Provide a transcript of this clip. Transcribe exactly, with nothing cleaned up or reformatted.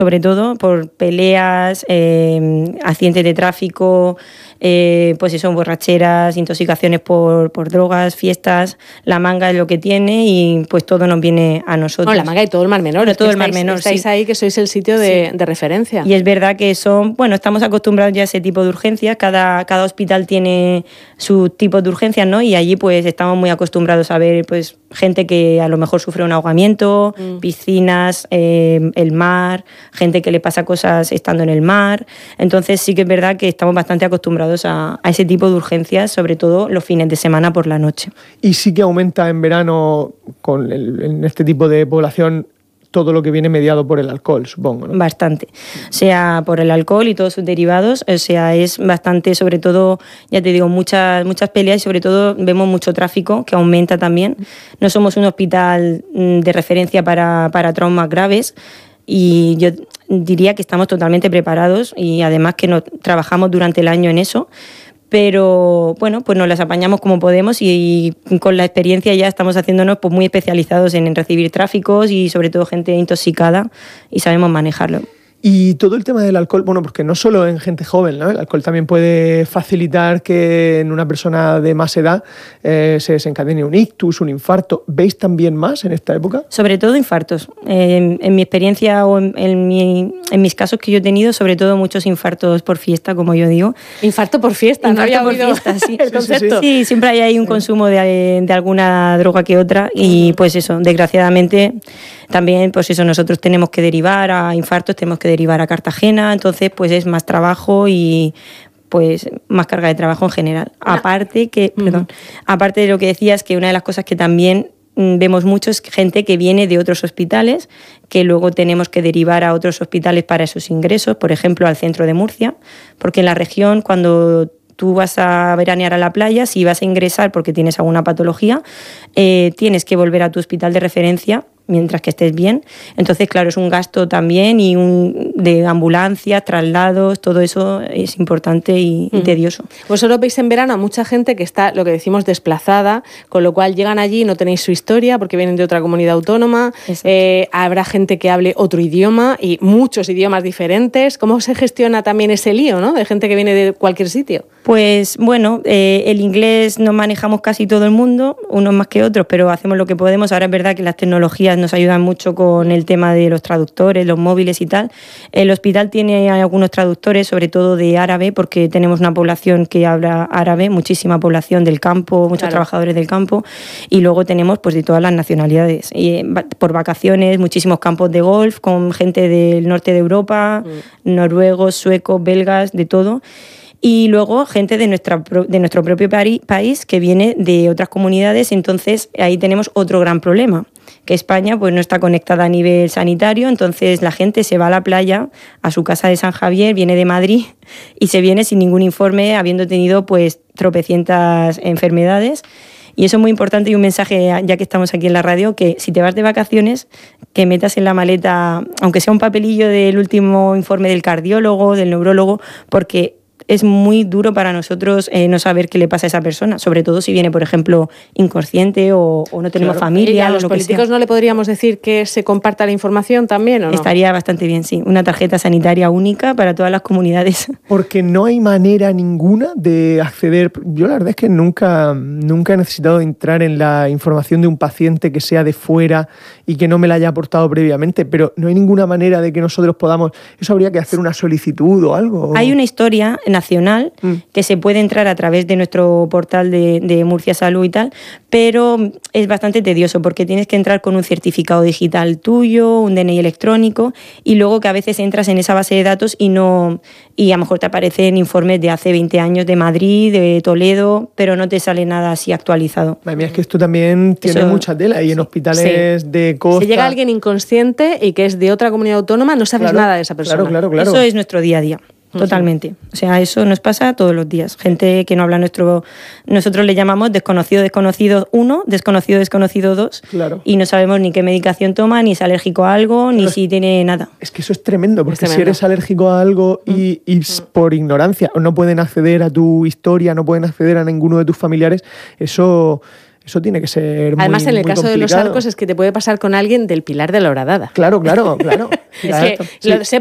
sobre todo por peleas, eh, accidentes de tráfico, eh, pues eso, borracheras, intoxicaciones por, por drogas, fiestas. La Manga es lo que tiene y pues todo nos viene a nosotros. No, La Manga y todo el Mar Menor. Bueno, todo el estáis, Mar Menor, estáis sí. ahí, que sois el sitio de, sí. de referencia. Y es verdad que son, bueno, estamos acostumbrados ya a ese tipo de urgencias. Cada, cada hospital tiene su tipo de urgencias, ¿no? Y allí pues estamos muy acostumbrados a ver pues gente que a lo mejor sufre un ahogamiento, mm. piscinas, eh, el mar, gente que le pasa cosas estando en el mar. Entonces sí que es verdad que estamos bastante acostumbrados A, a ese tipo de urgencias, sobre todo los fines de semana por la noche. Y sí que aumenta en verano con el, en este tipo de población todo lo que viene mediado por el alcohol, supongo, ¿no? Bastante. O sea, por el alcohol y todos sus derivados, o sea, es bastante, sobre todo, ya te digo, muchas, muchas peleas y sobre todo vemos mucho tráfico que aumenta también. No somos un hospital de referencia para, para traumas graves, y yo diría que estamos totalmente preparados y además que nos trabajamos durante el año en eso, pero bueno, pues nos las apañamos como podemos y, y con la experiencia ya estamos haciéndonos pues muy especializados en, en recibir tráficos y sobre todo gente intoxicada y sabemos manejarlo. Y todo el tema del alcohol, bueno, porque no solo en gente joven, ¿no? El alcohol también puede facilitar que en una persona de más edad eh, se desencadene un ictus, un infarto. ¿Veis también más en esta época? Sobre todo infartos. Eh, en, en mi experiencia o en, en, mi, en mis casos que yo he tenido, sobre todo muchos infartos por fiesta, como yo digo. Infarto por fiesta, Infarto no había por oído fiesta, sí. el concepto. Sí, sí, sí, siempre hay ahí un consumo de, de alguna droga que otra y pues eso, desgraciadamente también pues eso, nosotros tenemos que derivar a infartos, tenemos que derivar a Cartagena, entonces pues es más trabajo y pues más carga de trabajo en general. No. Aparte que, uh-huh. perdón, aparte de lo que decías, que una de las cosas que también vemos mucho es gente que viene de otros hospitales, que luego tenemos que derivar a otros hospitales para esos ingresos, por ejemplo al centro de Murcia, porque en la región cuando tú vas a veranear a la playa, si vas a ingresar porque tienes alguna patología, eh, tienes que volver a tu hospital de referencia mientras que estés bien. Entonces, claro, es un gasto también y un de ambulancias, traslados, todo eso es importante y, y tedioso. Vosotros veis en verano a mucha gente que está, lo que decimos, desplazada, con lo cual llegan allí y no tenéis su historia porque vienen de otra comunidad autónoma, eh, habrá gente que hable otro idioma y muchos idiomas diferentes. ¿Cómo se gestiona también ese lío, ¿no? De gente que viene de cualquier sitio? Pues bueno, eh, el inglés nos manejamos casi todo el mundo, unos más que otros, pero hacemos lo que podemos. Ahora es verdad que las tecnologías nos ayudan mucho con el tema de los traductores, los móviles y tal. El hospital tiene algunos traductores, sobre todo de árabe, porque tenemos una población que habla árabe, muchísima población del campo, muchos claro. trabajadores del campo, y luego tenemos pues de todas las nacionalidades. Y, por vacaciones, muchísimos campos de golf con gente del norte de Europa, mm. noruegos, suecos, belgas, de todo. Y luego gente de, nuestra, de nuestro propio país que viene de otras comunidades, entonces ahí tenemos otro gran problema, que España pues no está conectada a nivel sanitario, entonces la gente se va a la playa, a su casa de San Javier, viene de Madrid y se viene sin ningún informe, habiendo tenido pues tropecientas enfermedades. Y eso es muy importante y un mensaje, ya que estamos aquí en la radio, que si te vas de vacaciones, que metas en la maleta, aunque sea un papelillo del último informe del cardiólogo, del neurólogo, porque es muy duro para nosotros eh, no saber qué le pasa a esa persona, sobre todo si viene, por ejemplo, inconsciente o, o no tenemos claro. familia. ¿Y a los políticos no le podríamos decir que se comparta la información también, o no? Estaría bastante bien, sí. Una tarjeta sanitaria única para todas las comunidades. Porque no hay manera ninguna de acceder. Yo la verdad es que nunca, nunca he necesitado entrar en la información de un paciente que sea de fuera y que no me la haya aportado previamente, pero no hay ninguna manera de que nosotros podamos... Eso habría que hacer una solicitud o algo. Hay una historia nacional mm. que se puede entrar a través de nuestro portal de, de Murcia Salud y tal, pero es bastante tedioso porque tienes que entrar con un certificado digital tuyo, un D N I electrónico y luego que a veces entras en esa base de datos y no y a lo mejor te aparecen informes de hace veinte años de Madrid, de Toledo, pero no te sale nada así actualizado. Madre mía, es que esto también tiene Eso, mucha tela y en hospitales sí. de costa... Si llega alguien inconsciente y que es de otra comunidad autónoma, no sabes claro, nada de esa persona. Claro, claro, claro. Eso es nuestro día a día. Totalmente. O sea, eso nos pasa todos los días. Gente que no habla nuestro... Nosotros le llamamos desconocido desconocido uno, desconocido desconocido dos, claro. y no sabemos ni qué medicación toma, ni es alérgico a algo, ni Pero si tiene nada. Es que eso es tremendo, porque es tremendo. Si eres alérgico a algo y, y mm. por ignorancia no pueden acceder a tu historia, no pueden acceder a ninguno de tus familiares, eso... Eso tiene que ser muy Además, en el muy caso de los complicado. arcos es que te puede pasar con alguien del Pilar de la Horadada. Claro, claro, claro. Es que Sí. lo sé